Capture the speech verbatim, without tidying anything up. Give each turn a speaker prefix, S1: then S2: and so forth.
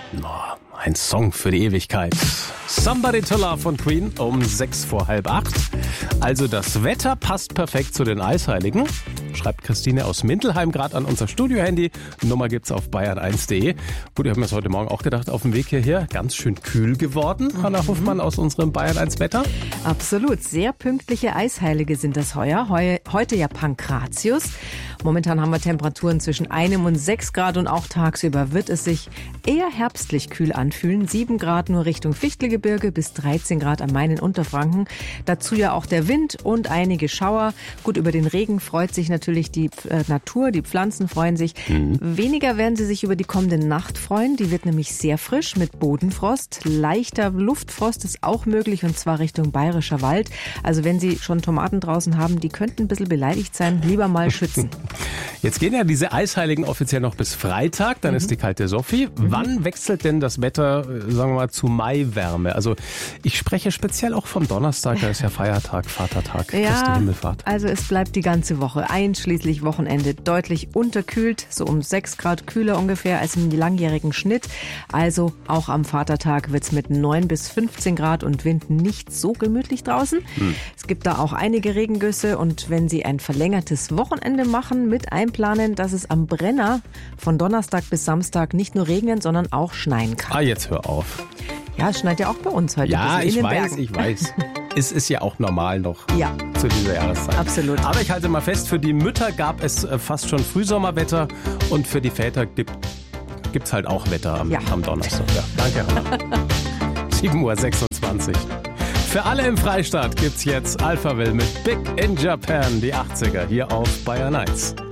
S1: Oh, ein Song für die Ewigkeit. Somebody to Love von Queen um sechs vor halb acht. Also das Wetter passt perfekt zu den Eisheiligen. Schreibt Christine aus Mintelheim gerade an unser Studio-Handy. Nummer gibt's auf bayern eins punkt de. Gut, ich habe mir das heute Morgen auch gedacht, auf dem Weg hierher. Ganz schön kühl geworden, mhm. Hanna Hofmann aus unserem Bayern eins Wetter.
S2: Absolut, sehr pünktliche Eisheilige sind das heuer. Heu, heute ja Pankratius. Momentan haben wir Temperaturen zwischen einem und sechs Grad und auch tagsüber wird es sich eher herbstlich kühl anfühlen. Sieben Grad nur Richtung Fichtelgebirge bis dreizehn Grad am Main in Unterfranken. Dazu ja auch der Wind und einige Schauer. Gut, über den Regen freut sich natürlich die äh, Natur, die Pflanzen freuen sich. Mhm. Weniger werden sie sich über die kommende Nacht freuen. Die wird nämlich sehr frisch mit Bodenfrost. Leichter Luftfrost ist auch möglich und zwar Richtung Bayerischer Wald. Also wenn Sie schon Tomaten draußen haben, die könnten ein bisschen beleidigt sein, lieber mal schützen.
S1: Jetzt gehen ja diese Eisheiligen offiziell noch bis Freitag, dann mhm. ist die kalte Sophie. Mhm. Wann wechselt denn das Wetter, sagen wir mal, zu Maiwärme? Also ich spreche speziell auch vom Donnerstag, da ist ja Feiertag, Vatertag,
S2: ja,
S1: Christi Himmelfahrt.
S2: Also es bleibt die ganze Woche, einschließlich Wochenende, deutlich unterkühlt, so um sechs Grad kühler ungefähr als im langjährigen Schnitt. Also auch am Vatertag wird es mit neun bis fünfzehn Grad und Wind nicht so gemütlich draußen. Mhm. Es gibt da auch einige Regengüsse und wenn Sie ein verlängertes Wochenende machen, mit einplanen, dass es am Brenner von Donnerstag bis Samstag nicht nur regnen, sondern auch schneien kann.
S1: Ah, jetzt hör auf.
S2: Ja, es schneit ja auch bei uns heute.
S1: Ja, ich
S2: in den
S1: weiß,
S2: Bergen.
S1: ich weiß. Es ist ja auch normal noch
S2: ja.
S1: zu dieser Jahreszeit.
S2: Absolut.
S1: Aber ich halte mal fest, für die Mütter gab es fast schon Frühsommerwetter und für die Väter gibt es halt auch Wetter am,
S2: ja.
S1: am Donnerstag. Ja, danke, Hanna. sieben Uhr sechsundzwanzig. Für alle im Freistaat gibt's jetzt Alphaville mit Big in Japan, die achtziger, hier auf Bayern eins.